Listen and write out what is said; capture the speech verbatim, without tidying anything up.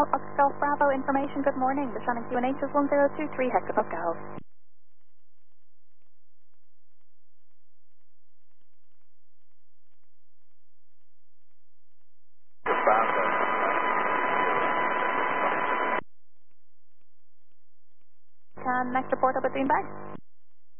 Hotel Oscar Golf Bravo information. Good morning. The Shannon Q N H is one zero two three hectopascals. Can next report up between bags?